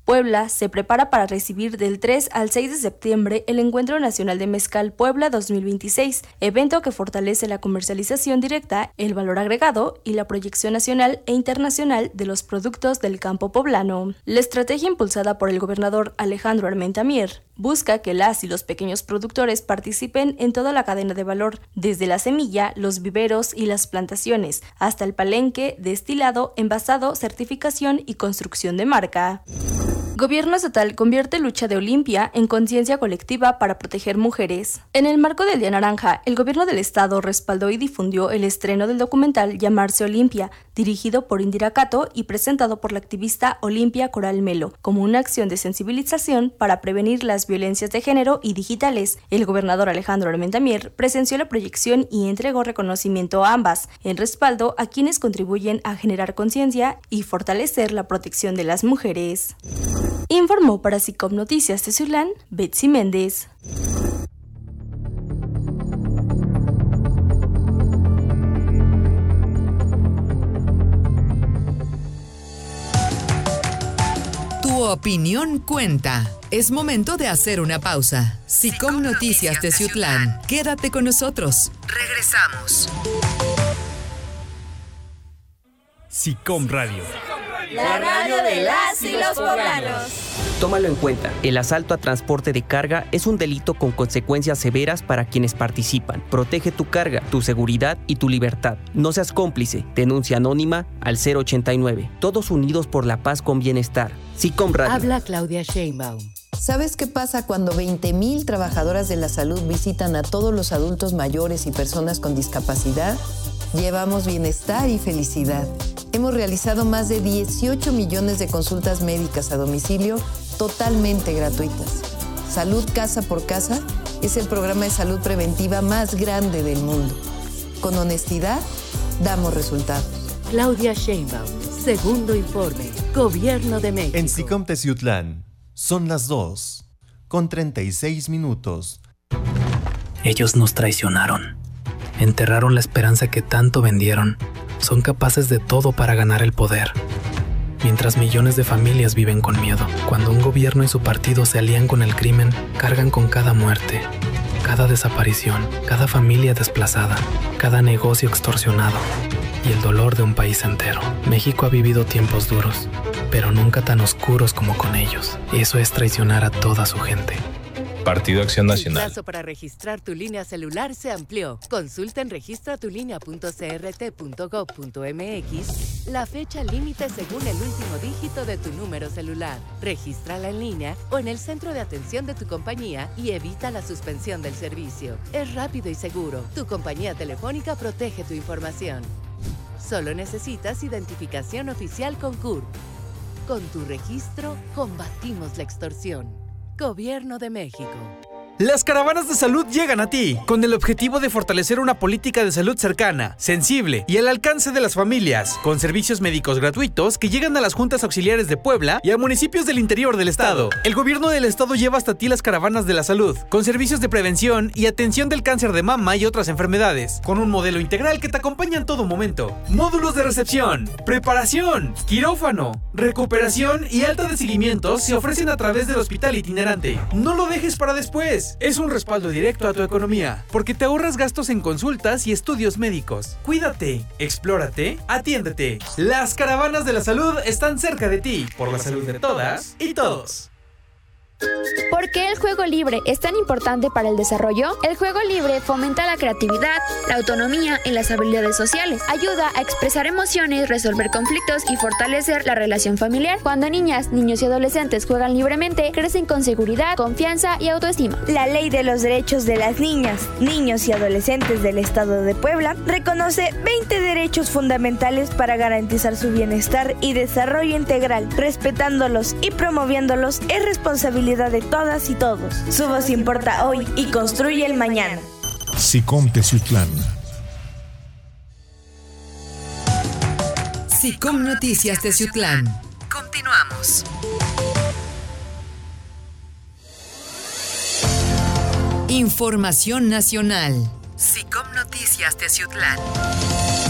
Puebla se prepara para recibir del 3 al 6 de septiembre el Encuentro Nacional de Mezcal Puebla 2026, evento que fortalece la comercialización directa, el valor agregado y la proyección nacional e internacional de los productos del campo poblano. La estrategia impulsada por el gobernador Alejandro Armenta Mier busca que las y los pequeños productores participen en toda la cadena de valor, desde la semilla, los viveros y las plantaciones, hasta el palenque, destilado, envasado, certificación y construcción de marca. Gobierno estatal convierte lucha de Olimpia en conciencia colectiva para proteger mujeres. En el marco del Día Naranja, el gobierno del estado respaldó y difundió el estreno del documental Llamarse Olimpia, dirigido por Indira Cato y presentado por la activista Olimpia Coral Melo, como una acción de sensibilización para prevenir las violencias de género y digitales. El gobernador Alejandro Armenta Mier presenció la proyección y entregó reconocimiento a ambas, en respaldo a quienes contribuyen a generar conciencia y fortalecer la protección de las mujeres. Informó para SICOM Noticias Teciutlán, Betsy Méndez. Tu opinión cuenta. Es momento de hacer una pausa. SICOM Noticias Teciutlán. Quédate con nosotros. Regresamos. SICOM Radio. La radio de las y los poblanos. Tómalo en cuenta, el asalto a transporte de carga es un delito con consecuencias severas para quienes participan. Protege tu carga, tu seguridad y tu libertad. No seas cómplice. Denuncia anónima al 089. Todos unidos por la paz con bienestar. SICOM Radio. Habla Claudia Sheinbaum. ¿Sabes qué pasa cuando 20,000 trabajadoras de la salud visitan a todos los adultos mayores y personas con discapacidad? Llevamos bienestar y felicidad. Hemos realizado más de 18 millones de consultas médicas a domicilio totalmente gratuitas. Salud Casa por Casa es el programa de salud preventiva más grande del mundo. Con honestidad, damos resultados. Claudia Sheinbaum, segundo informe, Gobierno de México. En SICOM Teciutlán, son las 2:36. Ellos nos traicionaron. Enterraron la esperanza que tanto vendieron. Son capaces de todo para ganar el poder. Mientras millones de familias viven con miedo, cuando un gobierno y su partido se alían con el crimen, cargan con cada muerte, cada desaparición, cada familia desplazada, cada negocio extorsionado y el dolor de un país entero. México ha vivido tiempos duros, pero nunca tan oscuros como con ellos. Eso es traicionar a toda su gente. Partido Acción Nacional. El plazo para registrar tu línea celular se amplió. Consulta en registratulinea.crt.gov.mx la fecha límite según el último dígito de tu número celular. Regístrala en línea o en el centro de atención de tu compañía y evita la suspensión del servicio. Es rápido y seguro. Tu compañía telefónica protege tu información. Solo necesitas identificación oficial con CURP. Con tu registro, combatimos la extorsión. Gobierno de México. Las caravanas de salud llegan a ti, con el objetivo de fortalecer una política de salud cercana, sensible y al alcance de las familias, con servicios médicos gratuitos que llegan a las juntas auxiliares de Puebla y a municipios del interior del estado. El gobierno del estado lleva hasta ti las caravanas de la salud, con servicios de prevención y atención del cáncer de mama y otras enfermedades, con un modelo integral que te acompaña en todo momento. Módulos de recepción, preparación, quirófano, recuperación y alta de seguimiento se ofrecen a través del hospital itinerante. No lo dejes para después. Es un respaldo directo a tu economía, porque te ahorras gastos en consultas y estudios médicos. Cuídate, explórate, atiéndete. Las caravanas de la salud están cerca de ti, por la salud de todas y todos. ¿Por qué el juego libre es tan importante para el desarrollo? El juego libre fomenta la creatividad, la autonomía y las habilidades sociales. Ayuda a expresar emociones, resolver conflictos y fortalecer la relación familiar. Cuando niñas, niños y adolescentes juegan libremente, crecen con seguridad, confianza y autoestima. La Ley de los Derechos de las Niñas, Niños y Adolescentes del Estado de Puebla reconoce 20 derechos fundamentales para garantizar su bienestar y desarrollo integral. Respetándolos y promoviéndolos es responsabilidad de todas y todos. Su voz importa hoy y construye el mañana. SICOM Teciutlán. SICOM Noticias Teciutlán. Continuamos. Información nacional. SICOM Noticias Teciutlán.